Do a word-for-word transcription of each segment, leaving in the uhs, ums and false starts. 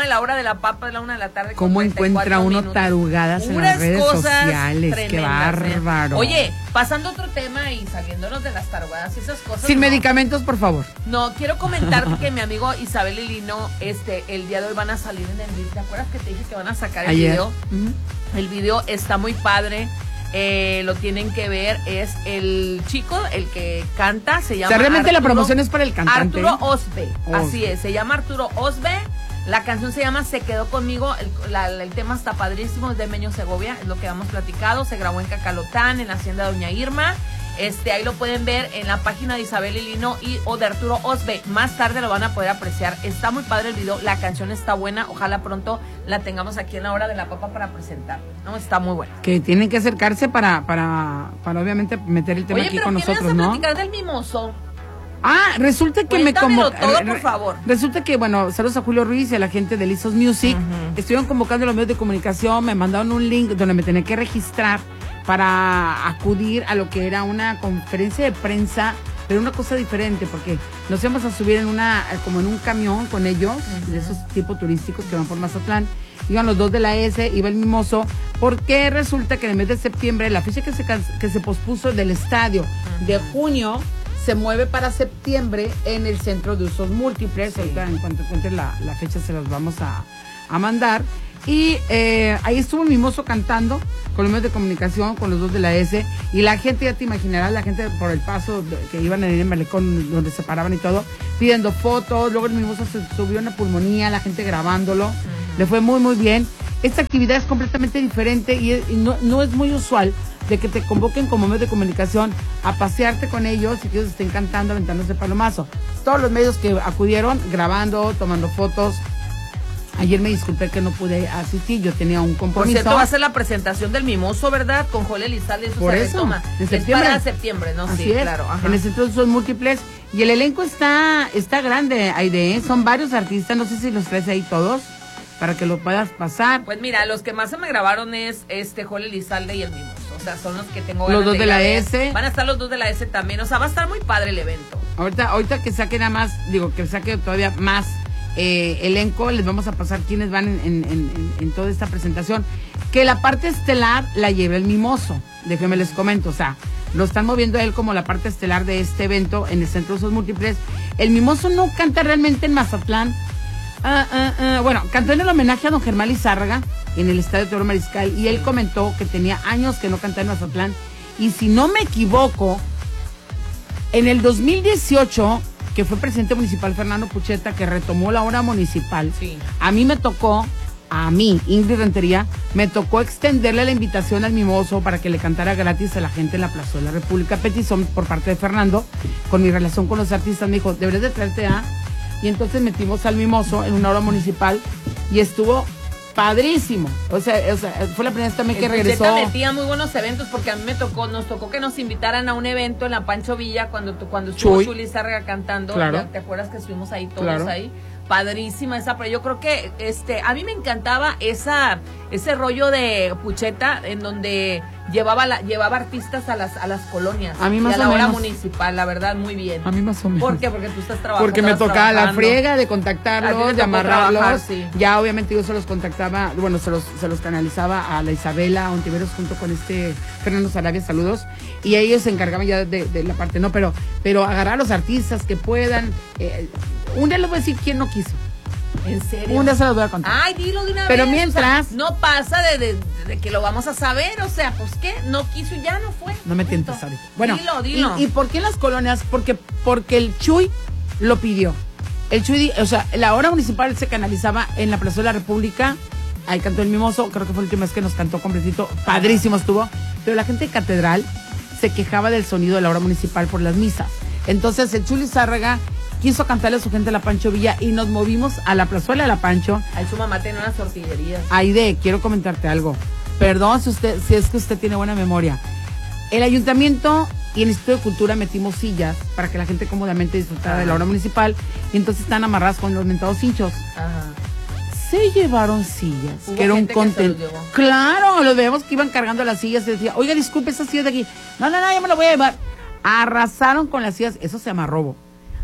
la hora de la papa, es la una de la tarde. ¿Cómo encuentra uno minutos. tarugadas en Puras las redes sociales? Tremendas, Qué bárbaro. ¿eh? Oye, pasando a otro tema y saliéndonos de las tarugadas y esas cosas. Sin no. medicamentos, por favor. No, quiero comentarte que mi amigo Isabel y Lino, este, el día de hoy van a salir en el video. ¿Te acuerdas que te dije que van a sacar el Ayer. video? Uh-huh. El video está muy padre. Eh, lo tienen que ver, es el chico, el que canta, se llama O sea, realmente Arturo, la promoción es para el cantante. Arturo Osbe, Osbe. así es, se llama Arturo Osbe, la canción se llama Se Quedó Conmigo, el, la, el tema está padrísimo, es de Meño Segovia, es lo que hemos platicado, se grabó en Cacalotán, en la hacienda de Doña Irma. Este, ahí lo pueden ver en la página de Isabel y Lino y o de Arturo Osbe. Más tarde lo van a poder apreciar. Está muy padre el video, la canción está buena. Ojalá pronto la tengamos aquí en la hora de la papa para presentar. No, está muy buena. Que tienen que acercarse para, para, para obviamente meter el tema. Oye, aquí con nosotros, ¿no? Oye, pero ¿qué me vas a platicar del mimoso? Ah, resulta que Cuéntamelo me todo, por favor. Resulta que, bueno, saludos a Julio Ruiz y a la gente de Lizos Music. Uh-huh. Estuvieron convocando a los medios de comunicación, me mandaron un link donde me tenía que registrar para acudir a lo que era una conferencia de prensa, pero una cosa diferente, porque nos íbamos a subir en una, como en un camión con ellos, uh-huh. de esos tipos turísticos que van por Mazatlán. Iban los dos de la S, iba el mimoso, porque resulta que en el mes de septiembre, la fecha que se, que se pospuso del estadio uh-huh. de junio, se mueve para septiembre en el Centro de Usos Múltiples. Sí. Ahorita, en cuanto encuentre la, la fecha, se los vamos a, a mandar. Y eh, ahí estuvo el mimoso cantando con los medios de comunicación, con los dos de la S. Y la gente, ya te imaginarás, la gente por el paso de, que iban en el malecón donde se paraban y todo, pidiendo fotos. Luego el mimoso se subió una pulmonía, la gente grabándolo. Uh-huh. Le fue muy, muy bien. Esta actividad es completamente diferente y, es, y no, no es muy usual de que te convoquen como medio de comunicación a pasearte con ellos y que ellos estén cantando, aventándose palomazo. Todos los medios que acudieron, grabando, tomando fotos. Ayer me disculpé que no pude asistir, yo tenía un compromiso. Por cierto, va a ser la presentación del mimoso, ¿verdad? Con Joel Elizalde, eso Por se eso, retoma. en septiembre. Es para septiembre, ¿no? Así sí, es. Claro. Ajá. En el Centro de Usos Múltiples. Y el elenco está, está grande, Aide, ¿eh? Son varios artistas, no sé si los traes ahí todos, para que lo puedas pasar. Pues mira, los que más se me grabaron es este Joel Elizalde y el mimoso. O sea, son los que tengo Los dos de, de la ver. S. Van a estar los dos de la S también. O sea, va a estar muy padre el evento. Ahorita, ahorita que saque nada más, digo, que saque todavía más eh, elenco, les vamos a pasar quiénes van en, en, en, en toda esta presentación. Que la parte estelar la lleva el mimoso. Déjenme les comento, o sea, lo están moviendo a él como la parte estelar de este evento en el Centro de Usos Múltiples. El mimoso no canta realmente en Mazatlán. Uh, uh, uh, bueno, cantó en el homenaje a don Germán Lizárraga en el Estadio Teodoro Mariscal y él comentó que tenía años que no cantaba en Mazatlán y si no me equivoco, en el dos mil dieciocho, que fue presidente municipal Fernando Pucheta, que retomó la obra municipal, sí. a mí me tocó, a mí, Ingrid Rentería, me tocó extenderle la invitación al mimoso para que le cantara gratis a la gente en la Plaza de la República, petición por parte de Fernando, con mi relación con los artistas, me dijo, deberías de traerte a... Y entonces metimos al mimoso en una obra municipal y estuvo padrísimo. O sea, o sea fue la primera vez también que el regresó. Pucheta metía muy buenos eventos porque a mí me tocó, nos tocó que nos invitaran a un evento en la Pancho Villa cuando, cuando estuvo Chuy. Chuy Lizárraga cantando. Claro. Ya, ¿te acuerdas que estuvimos ahí todos Claro. ahí? Padrísima esa, pero yo creo que este a mí me encantaba esa ese rollo de Pucheta en donde llevaba la, llevaba artistas a las a las colonias a mí más y a la o hora menos. municipal, la verdad muy bien. A mí más o menos. ¿Por qué? Porque tú estás trabajando. Porque me tocaba la friega de contactarlos, de amarrarlos. Trabajar, sí. Ya obviamente yo se los contactaba, bueno, se los, se los canalizaba a la Isabela Ontiveros junto con este Fernando Sarabia, saludos. Y ellos se encargaban ya de, de la parte, no, pero, pero agarrar a los artistas que puedan. Eh, un día les voy a decir quién no quiso. ¿En serio? Un día se los voy a contar. Ay, dilo de una Pero vez. mientras... O sea, no pasa de, de, de que lo vamos a saber, o sea, pues ¿qué? No quiso y ya no fue. No me Punto. tientes ahorita. Bueno, dilo, dilo. ¿y, ¿y por qué en las colonias? Porque, porque el Chuy lo pidió. El Chuy, o sea, la hora municipal se canalizaba en la Plaza de la República. Ahí cantó el mimoso, creo que fue la última vez que nos cantó completito. Padrísimo estuvo. Pero la gente de Catedral se quejaba del sonido de la hora municipal por las misas. Entonces el Chuy Lizárraga quiso cantarle a su gente a la Pancho Villa y nos movimos a la plazuela de la Pancho. Ahí su mamá tiene unas tortillerías. Aide, quiero comentarte algo. Perdón si usted, si es que usted tiene buena memoria. El ayuntamiento y el Instituto de Cultura metimos sillas para que la gente cómodamente disfrutara Ajá. de la hora municipal y entonces están amarradas con los mentados hinchos. Ajá. Se llevaron sillas, ¿Hubo que era un gente que se contento. los llevó? Claro, los vemos que iban cargando las sillas y decía, oiga, disculpe, esas sillas de aquí. No, no, no, yo me las voy a llevar. Arrasaron con las sillas, eso se llama robo.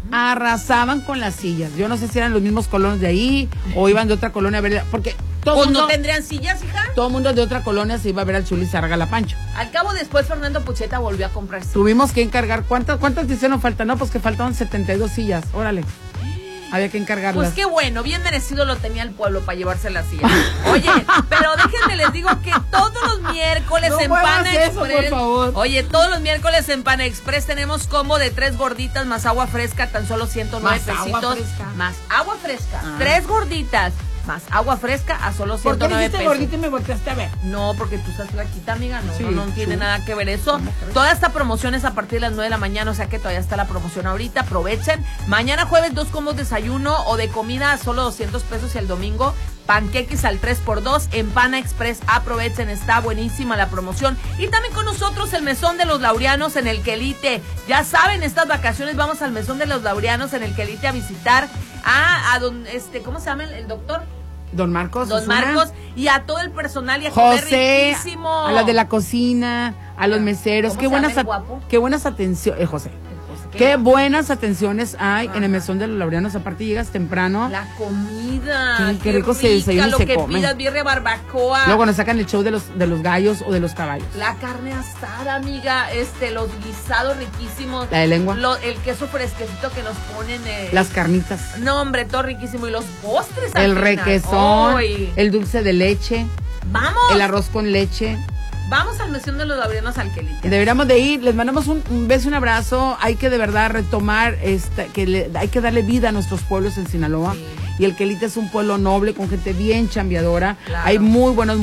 arrasaban con las sillas. Yo no sé si eran los mismos colonos de ahí o iban de otra colonia a ver, porque todo ¿O mundo, no tendrían sillas, hija? todo mundo de otra colonia se iba a ver al Chuli Zárraga Pancho. Al cabo después Fernando Pucheta volvió a comprar sillas. Tuvimos que encargar, ¿cuántas cuántas dice nos faltan? No, pues que faltaban setenta y dos sillas, órale. Había que encargarlas. Pues qué bueno, bien merecido lo tenía el pueblo para llevarse las sillas. Oye, pero déjenme les digo que todos los miércoles no en Pana eso, Express. por favor. Oye, todos los miércoles en Pana Express tenemos combo de tres gorditas más agua fresca, tan solo ciento nueve Más pesitos. agua fresca. Más agua fresca. Ah. Tres gorditas más agua fresca a solo ¿Por ciento qué nueve dijiste pesos. gordita y me volteaste a ver? No, porque tú estás flaquita, amiga. No, Sí, no, no tiene sí. nada que ver eso. Toda esta promoción es a partir de las nueve de la mañana, o sea que todavía está la promoción ahorita. Aprovechen. Mañana jueves, dos combos desayuno o de comida a solo doscientos pesos y el domingo panqueques al tres por dos en Pana Express. Aprovechen, está buenísima la promoción. Y también con nosotros el Mesón de los Laureanos en el Quelite. Ya saben, estas vacaciones vamos al Mesón de los Laureanos en el Quelite a visitar a, a don, este, ¿cómo se llama el, el doctor? Don Marcos. Don Osuna. Marcos y a todo el personal y a comer José, riquísimo. a la de la cocina, a los meseros. ¿Cómo Qué se buenas, llama el at- guapo? qué buenas atenciones, eh, José. Qué Qué guapo. buenas atenciones hay Ajá. en el Mesón de los Laureanos. Aparte llegas temprano. La comida. Qué- qué rico se desayuna y lo se que come. pidas, birria barbacoa. Luego nos sacan el show de los de los gallos o de los caballos. La carne asada, amiga, este, los guisados riquísimos. La de lengua. Lo- el queso fresquecito que nos ponen. Eh, Las carnitas. No, hombre, todo riquísimo. Y los postres al El final. requesón. ¡Ay! El dulce de leche. Vamos. El arroz con leche. Vamos al Mesón de los Laureanos al Quelite. Deberíamos de ir, les mandamos un, un beso y un abrazo. Hay que de verdad retomar, esta, que le- hay que darle vida a nuestros pueblos en Sinaloa. Sí. Y el Quelite es un pueblo noble con gente bien chambeadora. Claro. Hay muy buenos